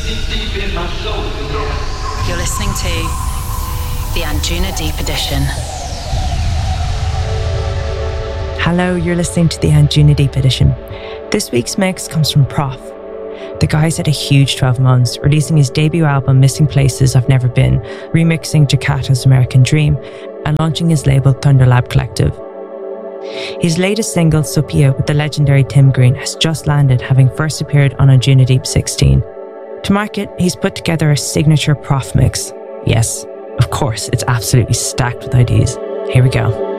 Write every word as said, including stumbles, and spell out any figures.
You're listening to the Anjuna Deep Edition. Hello, you're listening to the Anjuna Deep Edition. This week's mix comes from Prof. The guy's had a huge twelve months, releasing his debut album Missing Places I've Never Been, remixing Jakarta's American Dream, and launching his label Thunderlab Collective. His latest single, Supia, with the legendary Tim Green, has just landed, having first appeared on Anjuna Deep sixteen. To mark it, he's put together a signature Prof mix. Yes, of course, it's absolutely stacked with ideas. Here we go.